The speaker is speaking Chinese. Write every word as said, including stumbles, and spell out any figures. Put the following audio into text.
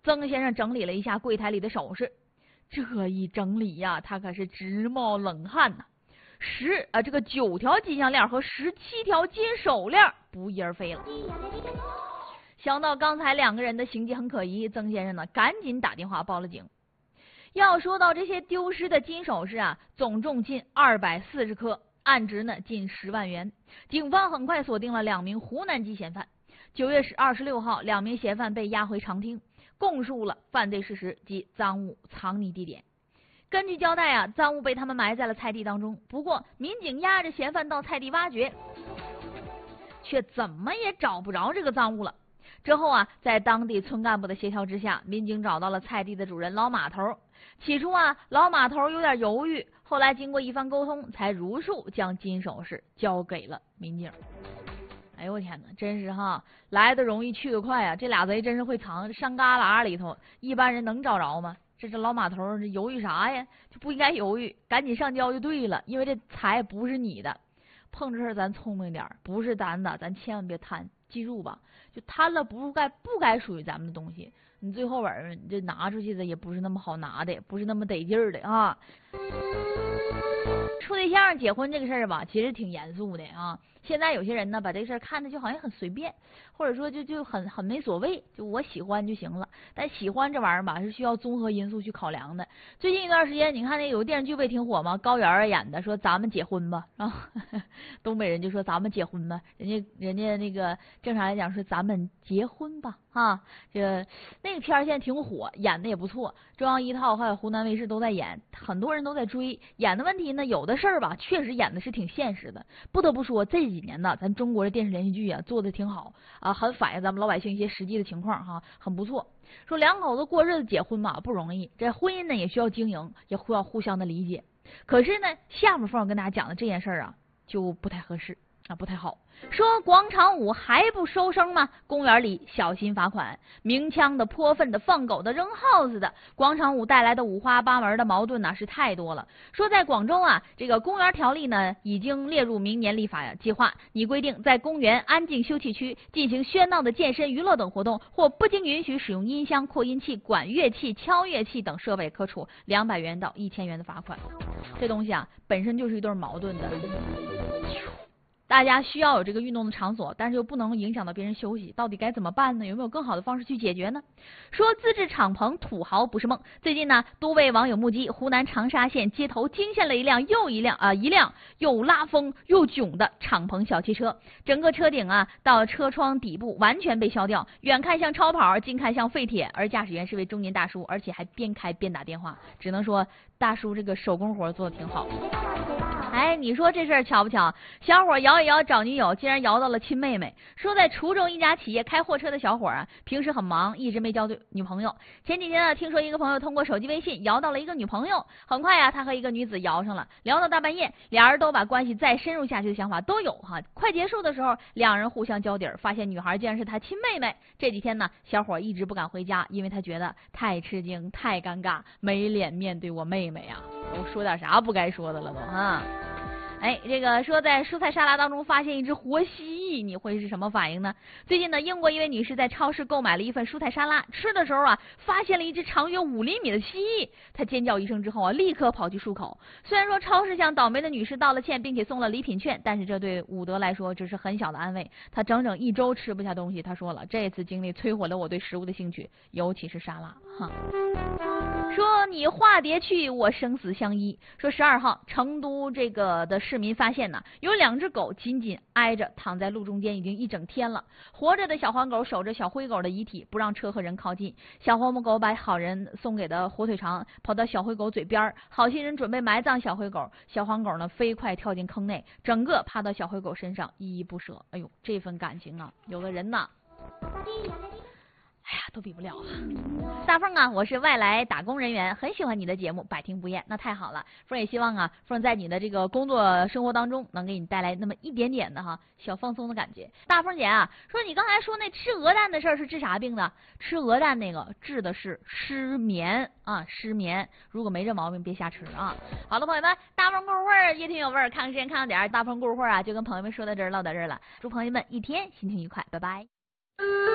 曾先生整理了一下柜台里的首饰，这一整理呀、啊，他可是直冒冷汗呐、啊。十啊，这个九条金项链和十七条金手链不翼而飞了。想到刚才两个人的行迹很可疑，曾先生呢赶紧打电话报了警。要说到这些丢失的金首饰啊，总重近二百四十克，案值呢近十万元。警方很快锁定了两名湖南籍嫌犯。九月二十六号，两名嫌犯被押回长汀，供述了犯罪事实及赃物藏匿地点。根据交代啊，赃物被他们埋在了菜地当中。不过，民警押着嫌犯到菜地挖掘，却怎么也找不着这个赃物了。之后啊，在当地村干部的协调之下，民警找到了菜地的主人老马头。起初啊，老马头有点犹豫，后来经过一番沟通，才如数将金首饰交给了民警。哎呦我天哪，真是哈，来的容易去得快啊！这俩贼真是会藏，山旮旯里头，一般人能找着吗？这这老马头这犹豫啥呀？就不应该犹豫，赶紧上交就对了，因为这财不是你的。碰这事咱聪明点，不是咱的，咱千万别贪，记住吧，就贪了不该不该属于咱们的东西，你最后边你这拿出去的也不是那么好拿的，不是那么得劲儿的啊。处对象结婚这个事儿吧，其实挺严肃的啊。现在有些人呢，把这个事儿看的就好像很随便，或者说就就很很没所谓，就我喜欢就行了。但喜欢这玩意儿吧，是需要综合因素去考量的。最近一段时间，你看那有个电视剧不也挺火吗？高圆演的，说咱们结婚吧，然后东北人就说咱们结婚吧，人家人家那个正常来讲说咱们结婚吧，哈，这个那个片儿现在挺火，演的也不错，中央一套还有湖南卫视都在演，很多人都在追。演的问题呢，有的事儿吧，确实演的是挺现实的。不得不说，这几年呢，咱中国的电视连续剧啊做的挺好啊，很反映咱们老百姓一些实际的情况哈，很不错。说两口子过日子结婚嘛不容易，这婚姻呢也需要经营，也需要互相的理解。可是呢，下面凤我跟大家讲的这件事儿啊，就不太合适啊，不太好。说广场舞还不收声吗？公园里小心罚款。鸣枪的、泼粪的、放狗的、扔耗子的，广场舞带来的五花八门的矛盾呢是太多了。说在广州啊，这个公园条例呢已经列入明年立法计划，拟规定在公园、安静休憩区进行喧闹的健身、娱乐等活动，或不经允许使用音箱、扩音器、管乐器、敲乐器等设备，可处两百元到一千元的罚款。这东西啊，本身就是一对矛盾的。大家需要有这个运动的场所，但是又不能影响到别人休息，到底该怎么办呢？有没有更好的方式去解决呢？说自制敞篷土豪不是梦。最近呢，多位网友目击湖南长沙县街头惊现了一辆又一辆啊、呃、一辆又拉风又囧的敞篷小汽车，整个车顶啊到车窗底部完全被削掉，远看像超跑，近看像废铁，而驾驶员是位中年大叔，而且还边开边打电话，只能说大叔这个手工活做得挺好。哎，你说这事儿巧不巧？小伙摇一摇找女友，竟然摇到了亲妹妹。说在滁州一家企业开货车的小伙啊，平时很忙，一直没交对女朋友。前几天呢，听说一个朋友通过手机微信摇到了一个女朋友，很快呀、啊，他和一个女子摇上了，聊到大半夜，俩人都把关系再深入下去的想法都有哈。快结束的时候，两人互相交底儿，发现女孩竟然是他亲妹妹。这几天呢，小伙一直不敢回家，因为他觉得太吃惊、太尴尬，没脸面对我妹妹呀、啊。我说点啥不该说的了都啊！哎，这个说在蔬菜沙拉当中发现一只活蜥蜴，你会是什么反应呢？最近呢，英国一位女士在超市购买了一份蔬菜沙拉，吃的时候啊，发现了一只长约五厘米的蜥蜴，她尖叫一声之后啊，立刻跑去漱口。虽然说超市向倒霉的女士道了歉，并且送了礼品券，但是这对伍德来说只是很小的安慰。她整整一周吃不下东西，她说了，这次经历摧毁了我对食物的兴趣，尤其是沙拉。哈。说你化蝶去，我生死相依。说十二号，成都这个的市民发现呢，有两只狗紧紧挨着躺在路中间，已经一整天了。活着的小黄狗守着小灰狗的遗体，不让车和人靠近。小黄母狗把好人送给的火腿肠跑到小灰狗嘴边，好心人准备埋葬小灰狗，小黄狗呢飞快跳进坑内，整个趴到小灰狗身上，依依不舍。哎呦，这份感情啊，有的人呐。哎呀，都比不了啊！大凤啊，我是外来打工人员，很喜欢你的节目，百听不厌，那太好了。凤也希望啊，凤在你的这个工作生活当中，能给你带来那么一点点的哈小放松的感觉。大凤姐啊，说你刚才说那吃鹅蛋的事儿是治啥病的？吃鹅蛋那个治的是失眠啊，失眠。如果没这毛病，别瞎吃啊。好了，朋友们，大凤故事会儿越听有味儿，看看时间看看点儿，大凤故事会儿啊，就跟朋友们说到这儿，唠到这儿了。祝朋友们一天心情愉快，拜拜。